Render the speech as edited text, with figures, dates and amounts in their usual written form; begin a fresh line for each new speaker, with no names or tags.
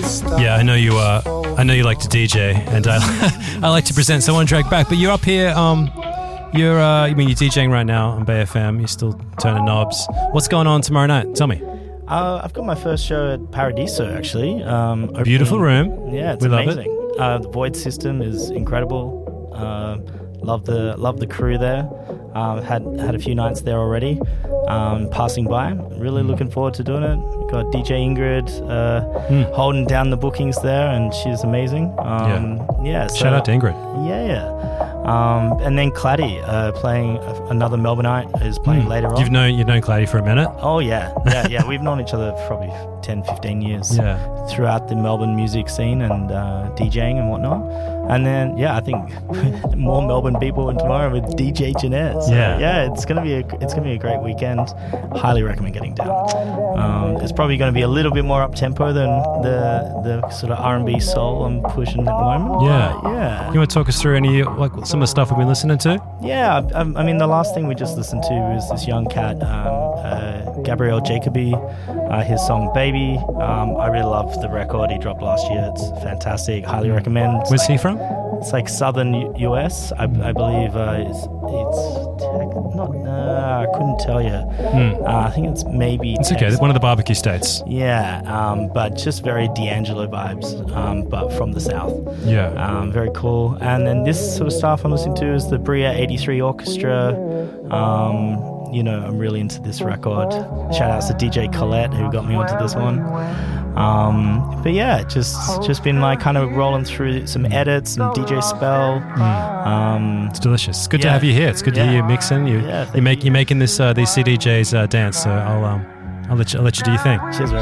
Yeah, I know you. I know you like to DJ, and I like to present someone drag back. But you're up here. You're DJing right now on Bay FM. You're still turning knobs. What's going on tomorrow night? Tell me.
I've got my first show at Paradiso, actually.
Beautiful room.
Yeah, it's amazing. Love it. The Void system is incredible. Love the crew there. Had a few nights there already. Passing by. Really looking forward to doing it. Got DJ Ingrid holding down the bookings there, and she's amazing. Shout
out to Ingrid.
Yeah. And then Claddy playing another Melbourneite is playing later on.
You've known Claddy for a minute?
Oh yeah. We've known each other for probably 10, 15 years.
Yeah.
Throughout the Melbourne music scene and DJing and whatnot. And then I think more Melbourne people in tomorrow with DJ Jeanette. So, it's gonna be a great weekend. Highly recommend getting down. It's probably going to be a little bit more up tempo than the sort of R&B soul I'm pushing at the moment.
Yeah. You want to talk us through any some of the stuff we've been listening to?
Yeah, I mean the last thing we just listened to was this young cat, Gabriel Jacobi, his song Baby. I really love the record he dropped last year. It's fantastic. Highly recommend.
Where's he from?
It's like southern US, I believe. I couldn't tell you. I think it's maybe.
It's okay. One of the barbecue states.
Yeah, but just very D'Angelo vibes, but from the south.
Yeah.
Very cool. And then this sort of stuff I'm listening to is the Bria 83 Orchestra. I'm really into this record. Shout outs to DJ Colette who got me onto this one. But yeah, just been like kind of rolling through some edits, some DJ Spell.
It's delicious. It's good to have you here. It's good to hear you mixing. You're making this these CDJs dance. So I'll let you do your thing.
Cheers, man.